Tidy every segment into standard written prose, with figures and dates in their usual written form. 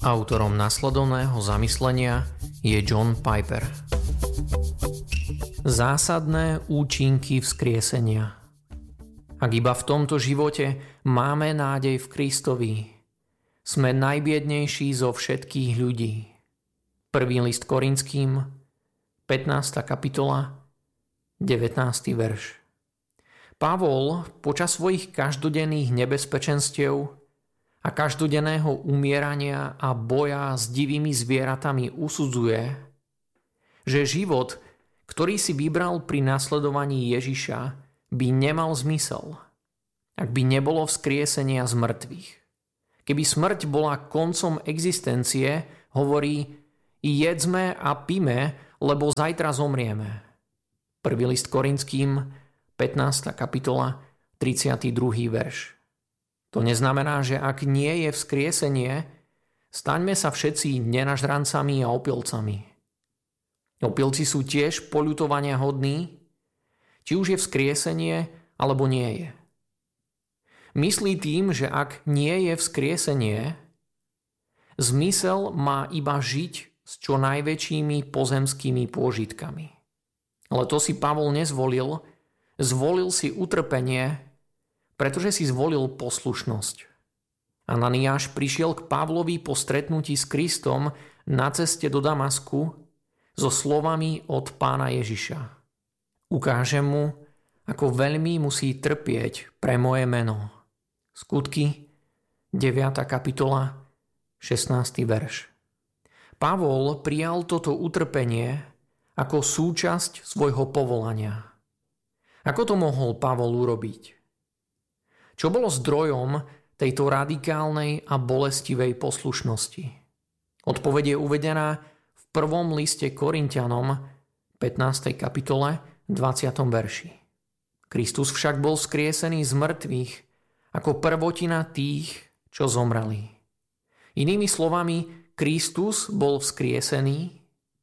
Autorom nasledovného zamyslenia je John Piper. Zásadné účinky vzkriesenia. Ak iba v tomto živote máme nádej v Kristovi, sme najbiednejší zo všetkých ľudí. Prvý list Korinským, 15. kapitola, 19. verš. Pavol počas svojich každodenných nebezpečenstiev a každodenného umierania a boja s divými zvieratami usudzuje, že život, ktorý si vybral pri nasledovaní Ježiša, by nemal zmysel, ak by nebolo vzkriesenia z mŕtvych. Keby smrť bola koncom existencie, hovorí: jedzme a píme, lebo zajtra zomrieme. Prvý list Korinským, 15. kapitola, 32. verš. To neznamená, že ak nie je vzkriesenie, staňme sa všetci nenažrancami a opilcami. Opilci sú tiež poľutovania hodní, či už je vzkriesenie, alebo nie je. Myslí tým, že ak nie je vzkriesenie, zmysel má iba žiť s čo najväčšími pozemskými pôžitkami. Ale to si Pavol nezvolil, zvolil si utrpenie, pretože si zvolil poslušnosť. Ananiáš prišiel k Pavlovi po stretnutí s Kristom na ceste do Damasku so slovami od Pána Ježiša. Ukážem mu, ako veľmi musí trpieť pre moje meno. Skutky, 9. kapitola, 16. verš. Pavol prijal toto utrpenie ako súčasť svojho povolania. Ako to mohol Pavol urobiť? Čo bolo zdrojom tejto radikálnej a bolestivej poslušnosti? Odpoveď je uvedená v prvom liste Korinťanom, 15. kapitole, 20. verši. Kristus však bol vzkriesený z mŕtvych ako prvotina tých, čo zomreli. Inými slovami, Kristus bol vzkriesený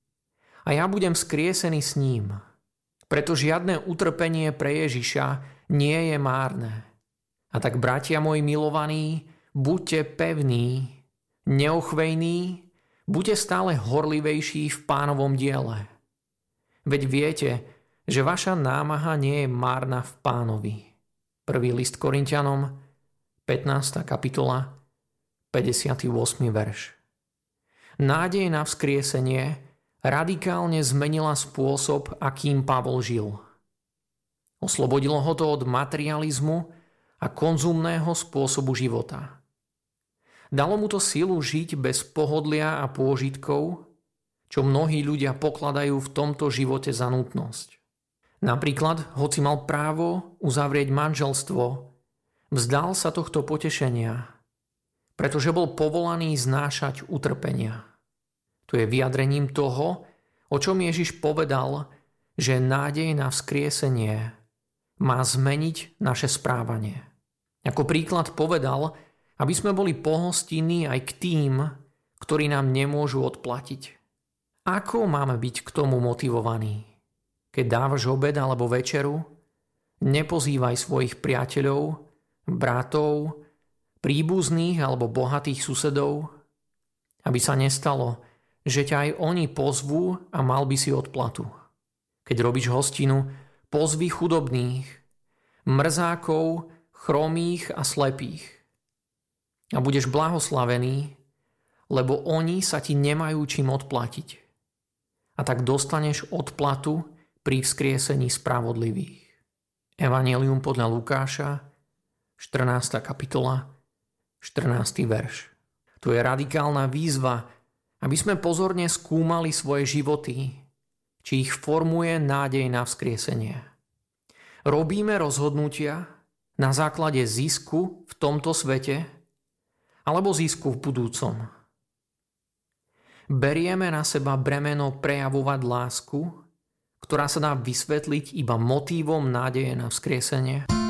a ja budem vzkriesený s ním. Preto žiadne utrpenie pre Ježiša nie je márne. A tak, bratia moji milovaní, buďte pevní, neochvejní, buďte stále horlivejší v Pánovom diele. Veď viete, že vaša námaha nie je márna v Pánovi. Prvý list Korinťanom, 15. kapitola, 58. verš. Nádej na vzkriesenie radikálne zmenila spôsob, akým Pavol žil. Oslobodilo ho to od materializmu a konzumného spôsobu života. Dalo mu to silu žiť bez pohodlia a pôžitkov, čo mnohí ľudia pokladajú v tomto živote za nutnosť. Napríklad, hoci mal právo uzavrieť manželstvo, vzdal sa tohto potešenia, pretože bol povolaný znášať utrpenia. To je vyjadrením toho, o čom Ježiš povedal, že nádej na vzkriesenie má zmeniť naše správanie. Ako príklad povedal, aby sme boli pohostinní aj k tým, ktorí nám nemôžu odplatiť. Ako máme byť k tomu motivovaní? Keď dávaš obed alebo večeru, nepozývaj svojich priateľov, bratov, príbuzných alebo bohatých susedov, aby sa nestalo, že ťa aj oni pozvú a mal by si odplatu. Keď robíš hostinu, pozvi chudobných, mrzákov, chromých a slepých. A budeš blahoslavený, lebo oni sa ti nemajú čím odplatiť. A tak dostaneš odplatu pri vzkriesení spravodlivých. Evanjelium podľa Lukáša, 14. kapitola, 14. verš. Tu je radikálna výzva, aby sme pozorne skúmali svoje životy, či ich formuje nádej na vzkriesenie. Robíme rozhodnutia na základe zisku v tomto svete alebo zisku v budúcom. Berieme na seba bremeno prejavovať lásku, ktorá sa dá vysvetliť iba motívom nádeje na vzkriesenie.